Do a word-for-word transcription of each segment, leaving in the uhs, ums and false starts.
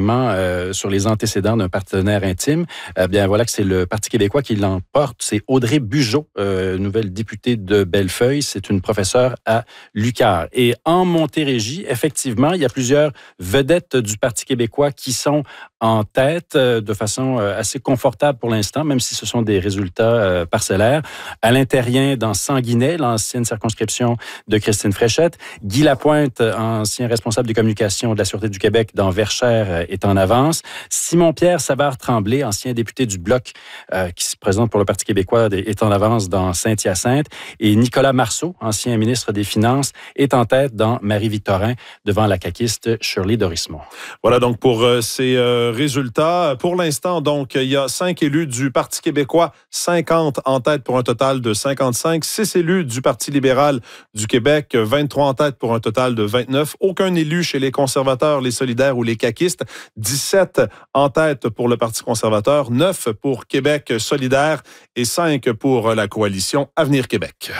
notamment euh, sur les antécédents d'un partenaire intime. Eh bien, voilà que c'est le Parti québécois qui l'emporte. C'est Audrey Bugeaud, euh, nouvelle députée de Bellefeuille. C'est une professeure à l'U Q A R. Et en Montérégie, effectivement, il y a plusieurs vedettes du Parti québécois qui sont en tête euh, de façon euh, assez confortable pour l'instant, même si ce sont des résultats euh, parcellaires. Alain Terrien dans Sanguinet, l'ancienne circonscription de Christine Fréchette. Guy Lapointe, ancien responsable des communications de la Sûreté du Québec dans Verchères, euh, est en avance. Simon-Pierre Savard-Tremblay, ancien député du Bloc euh, qui se présente pour le Parti québécois, est en avance dans Saint-Hyacinthe. Et Nicolas Marceau, ancien ministre des Finances, est en tête dans Marie-Victorin devant la caquiste Shirley Dorismont. Voilà donc pour euh, ces euh, résultats. Pour l'instant, donc, il y a cinq élus du Parti québécois, cinquante en tête pour un total de cinquante-cinq. Six élus du Parti libéral du Québec, vingt-trois en tête pour un total de vingt-neuf. Aucun élu chez les conservateurs, les solidaires ou les caquistes. dix-sept en tête pour le Parti conservateur, neuf pour Québec solidaire et cinq pour la coalition Avenir Québec.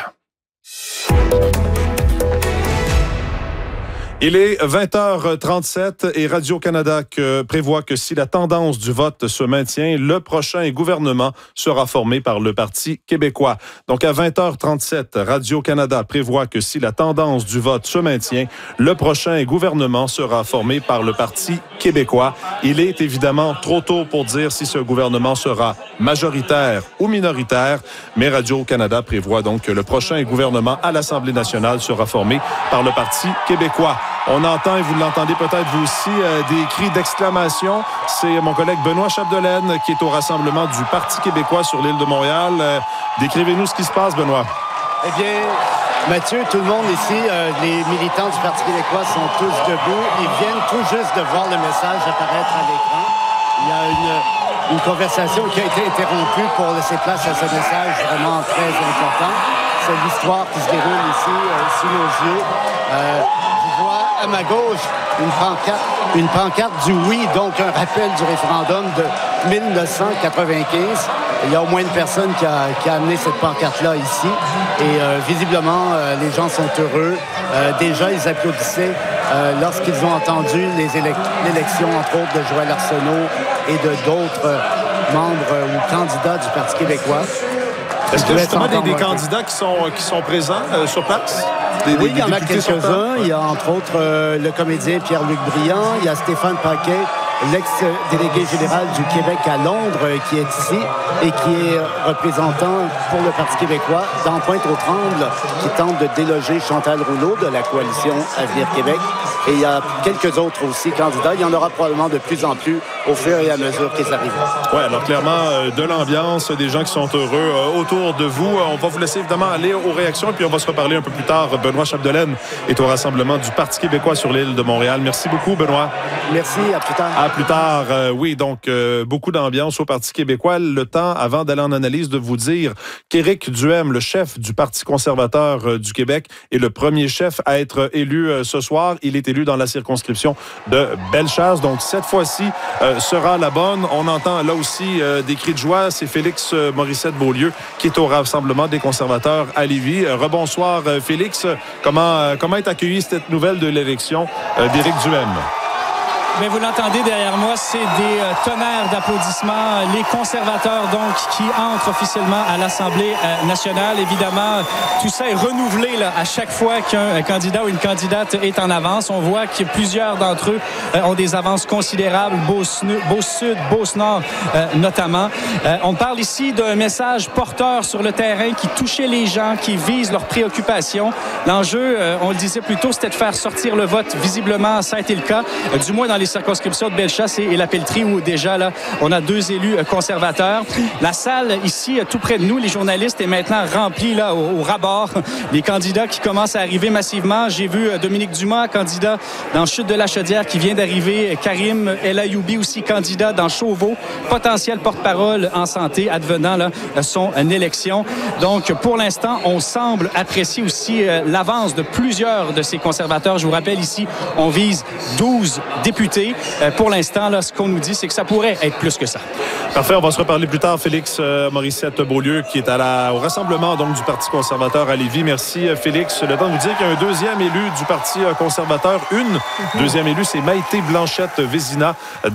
Il est vingt heures trente-sept et Radio-Canada que prévoit que si la tendance du vote se maintient, le prochain gouvernement sera formé par le Parti québécois. Donc à vingt heures trente-sept, Radio-Canada prévoit que si la tendance du vote se maintient, le prochain gouvernement sera formé par le Parti québécois. Il est évidemment trop tôt pour dire si ce gouvernement sera majoritaire ou minoritaire, mais Radio-Canada prévoit donc que le prochain gouvernement à l'Assemblée nationale sera formé par le Parti québécois. On entend, et vous l'entendez peut-être vous aussi, euh, des cris d'exclamation. C'est mon collègue Benoît Chapdelaine qui est au rassemblement du Parti québécois sur l'île de Montréal. Euh, décrivez-nous ce qui se passe, Benoît. Eh bien, Mathieu, tout le monde ici, euh, les militants du Parti québécois sont tous debout. Ils viennent tout juste de voir le message apparaître à l'écran. Il y a une, une conversation qui a été interrompue pour laisser place à ce message vraiment très important. C'est l'histoire qui se déroule ici, euh, sous nos yeux. Euh, je vois à ma gauche une pancarte, une pancarte du oui, donc un rappel du référendum de mille neuf cent quatre-vingt-quinze. Il y a au moins une personne qui a, qui a amené cette pancarte-là ici. Et euh, visiblement, euh, les gens sont heureux. Euh, déjà, ils applaudissaient euh, lorsqu'ils ont entendu les élec- l'élection, entre autres, de Joël Arsenault et de d'autres euh, membres euh, ou candidats du Parti québécois. Est-ce qu'il y a justement des, des candidats qui sont, qui sont présents euh, sur place? Des, oui, des, il y en a quelques-uns. Il y a entre autres euh, le comédien Pierre-Luc Briand. Il y a Stéphane Paquet, l'ex-délégué général du Québec à Londres, euh, qui est ici et qui est représentant pour le Parti québécois dans Pointe-aux-Trembles, qui tente de déloger Chantal Rouleau de la coalition Avenir Québec. Et il y a quelques autres aussi candidats. Il y en aura probablement de plus en plus au fur et à mesure qu'ils arrivent. Oui, alors clairement, euh, de l'ambiance, des gens qui sont heureux euh, autour de vous. Euh, on va vous laisser évidemment aller aux réactions, puis on va se reparler un peu plus tard. Benoît Chapdelaine est au rassemblement du Parti québécois sur l'île de Montréal. Merci beaucoup, Benoît. Merci, à plus tard. À plus tard. Euh, oui, donc, euh, beaucoup d'ambiance au Parti québécois. Le temps, avant d'aller en analyse, de vous dire qu'Éric Duhem, le chef du Parti conservateur euh, du Québec, est le premier chef à être élu euh, ce soir. Il est élu dans la circonscription de Bellechasse. Donc, cette fois-ci, euh, sera la bonne. On entend là aussi euh, des cris de joie. C'est Félix euh, Morissette-Beaulieu qui est au rassemblement des conservateurs à Lévis. Euh, rebonsoir, euh, Félix. Comment, euh, comment est accueillie cette nouvelle de l'élection euh, d'Éric Duhem? Mais vous l'entendez derrière moi, c'est des euh, tonnerres d'applaudissements. Les conservateurs, donc, qui entrent officiellement à l'Assemblée euh, nationale. Évidemment, tout ça est renouvelé là, à chaque fois qu'un candidat ou une candidate est en avance. On voit que plusieurs d'entre eux euh, ont des avances considérables. Beauce-Sud, Beauce-Nord euh, notamment. Euh, on parle ici d'un message porteur sur le terrain qui touchait les gens, qui vise leurs préoccupations. L'enjeu, euh, on le disait plus tôt, c'était de faire sortir le vote. Visiblement, ça a été le cas, euh, du moins dans les circonscriptions de Bellechasse et la Pelletrie, où déjà là, on a deux élus conservateurs. La salle ici, tout près de nous, les journalistes, est maintenant remplie là, au, au ras-bord. Les candidats qui commencent à arriver massivement. J'ai vu Dominique Dumas, candidat dans Chute de la Chaudière, qui vient d'arriver. Karim El Ayoubi, aussi candidat dans Chauveau, potentiel porte-parole en santé, advenant là, son élection. Donc, pour l'instant, on semble apprécier aussi euh, l'avance de plusieurs de ces conservateurs. Je vous rappelle ici, on vise douze députés. Euh, pour l'instant, là, ce qu'on nous dit, c'est que ça pourrait être plus que ça. Parfait, on va se reparler plus tard. Félix euh, Morissette-Beaulieu, qui est à la, au rassemblement donc, du Parti conservateur à Lévis. Merci, euh, Félix. Le temps de vous dire qu'il y a un deuxième élu du Parti euh, conservateur. Une deuxième élue, c'est Maïté Blanchette-Vézina.